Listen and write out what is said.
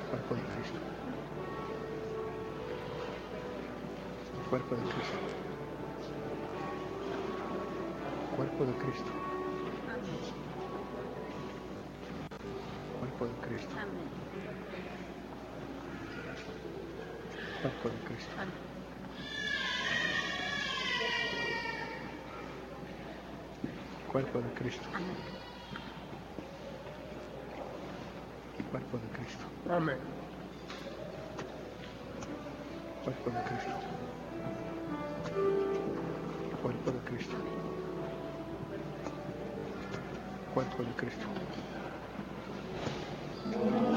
Cuerpo de Cristo. Cuerpo de Cristo. Cuerpo de Cristo. Cuerpo de Cristo. Cuerpo de Cristo. Cuerpo de Cristo. Cuerpo de Cristo. Amén. Cuerpo de Cristo. Cuerpo de Cristo. Cuerpo de Cristo.